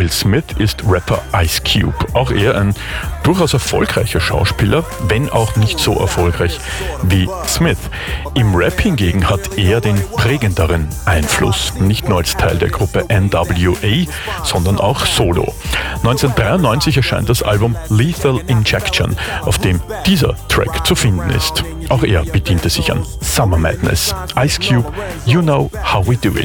Will Smith ist Rapper Ice Cube. Auch er ein durchaus erfolgreicher Schauspieler, wenn auch nicht so erfolgreich wie Smith. Im Rap hingegen hat er den prägenderen Einfluss, nicht nur als Teil der Gruppe NWA, sondern auch solo. 1993 erscheint das Album Lethal Injection, auf dem dieser Track zu finden ist. Auch er bediente sich an Summer Madness. Ice Cube, You Know How We Do It.